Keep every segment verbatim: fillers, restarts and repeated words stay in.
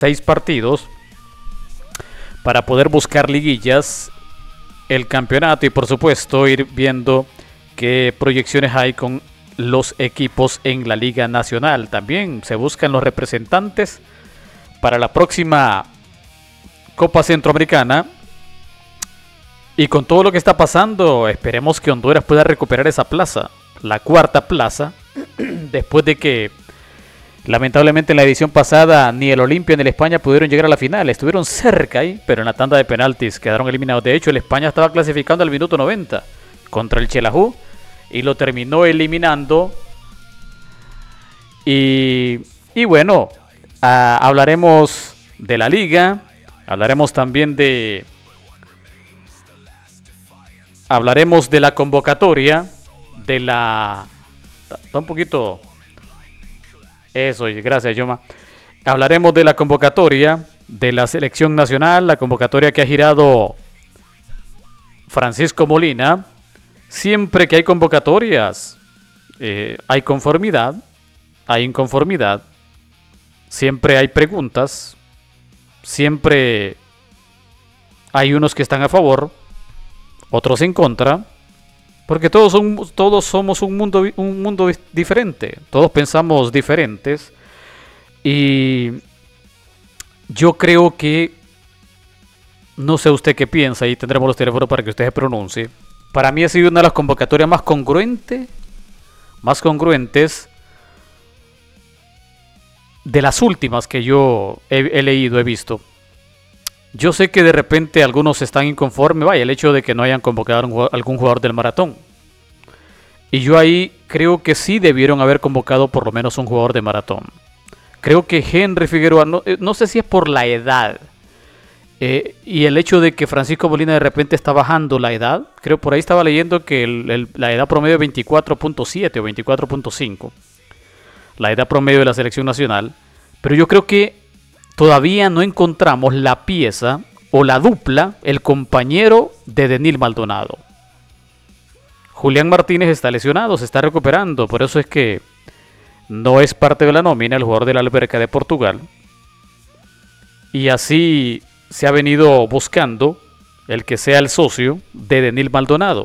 seis partidos para poder buscar liguillas, el campeonato y por supuesto ir viendo qué proyecciones hay con los equipos en la Liga Nacional. También se buscan los representantes para la próxima Copa Centroamericana. Y con todo lo que está pasando, esperemos que Honduras pueda recuperar esa plaza, la cuarta plaza, después de que lamentablemente en la edición pasada ni el Olimpia ni el España pudieron llegar a la final. Estuvieron cerca ahí, pero en la tanda de penaltis quedaron eliminados. De hecho, el España estaba clasificando al minuto noventa contra el Xelajú y lo terminó eliminando. Y, y bueno, uh, hablaremos de la liga, hablaremos también de... Hablaremos de la convocatoria, de la... Está un poquito... Eso, gracias, Yoma. Hablaremos de la convocatoria de la selección nacional, la convocatoria que ha girado Francisco Molina. Siempre que hay convocatorias, eh, hay conformidad, hay inconformidad, siempre hay preguntas, siempre hay unos que están a favor, otros en contra, porque todos, son, todos somos un mundo, un mundo diferente, todos pensamos diferentes, y yo creo que, no sé usted qué piensa, y tendremos los teléfonos para que usted se pronuncie. Para mí ha sido una de las convocatorias más congruentes, más congruentes de las últimas que yo he, he leído, he visto. Yo sé que de repente algunos están inconformes, vaya, el hecho de que no hayan convocado a un, algún jugador del Maratón. Y yo ahí creo que sí debieron haber convocado por lo menos un jugador de Maratón. Creo que Henry Figueroa, no, no sé si es por la edad, eh, y el hecho de que Francisco Molina de repente está bajando la edad. Creo por ahí estaba leyendo que el, el, la edad promedio es veinticuatro punto siete o veinticuatro punto cinco. La edad promedio de la selección nacional. Pero yo creo que todavía no encontramos la pieza o la dupla, el compañero de Denil Maldonado. Julián Martínez está lesionado, se está recuperando, por eso es que no es parte de la nómina el jugador de la Alberca de Portugal. Y así se ha venido buscando el que sea el socio de Denil Maldonado.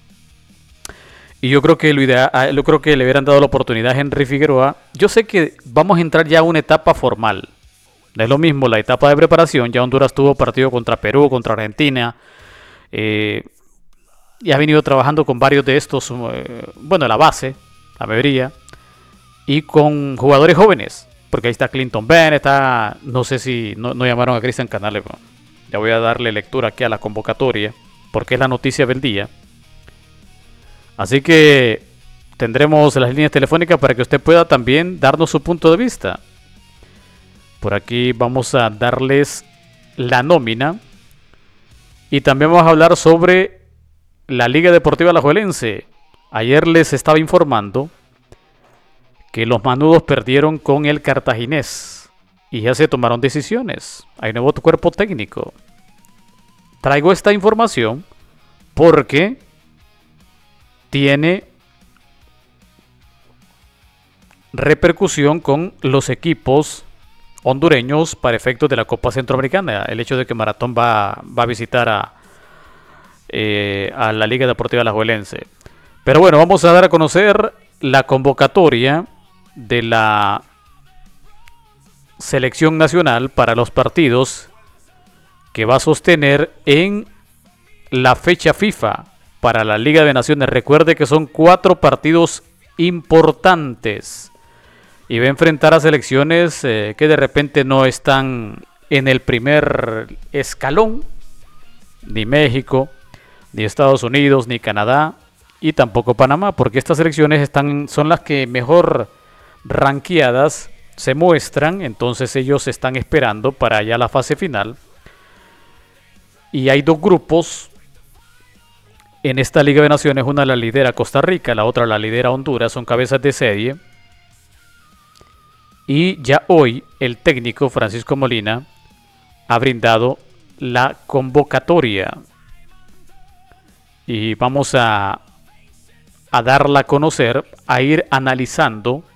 Y yo creo que lo ideal, yo creo que le hubieran dado la oportunidad a Henry Figueroa. Yo sé que vamos a entrar ya a una etapa formal. No es lo mismo la etapa de preparación. Ya Honduras tuvo partido contra Perú, contra Argentina. Eh, y ha venido trabajando con varios de estos. Eh, bueno, la base, la mayoría. Y con jugadores jóvenes. Porque ahí está Clinton Ben, está... No sé si no, no llamaron a Cristian Canales. Bueno, ya voy a darle lectura aquí a la convocatoria. Porque es la noticia del día. Así que tendremos las líneas telefónicas para que usted pueda también darnos su punto de vista. Por aquí vamos a darles la nómina. Y también vamos a hablar sobre la Liga Deportiva Alajuelense. Ayer les estaba informando que los manudos perdieron con el Cartaginés. Y ya se tomaron decisiones. Hay nuevo cuerpo técnico. Traigo esta información porque tiene repercusión con los equipos hondureños para efectos de la Copa Centroamericana. El hecho de que Maratón va, va a visitar a, eh, a la Liga Deportiva Alajuelense. Pero bueno, vamos a dar a conocer la convocatoria de la selección nacional para los partidos que va a sostener en la fecha FIFA para la Liga de Naciones. Recuerde que son cuatro partidos importantes y va a enfrentar a selecciones eh, que de repente no están en el primer escalón, ni México, ni Estados Unidos, ni Canadá, y tampoco Panamá, porque estas selecciones están, son las que mejor rankeadas se muestran. Entonces ellos están esperando para ya la fase final. Y hay dos grupos en esta Liga de Naciones. Una la lidera Costa Rica, la otra la lidera Honduras, son cabezas de serie. Y ya hoy el técnico Francisco Molina ha brindado la convocatoria. Y vamos a, a darla a conocer, a ir analizando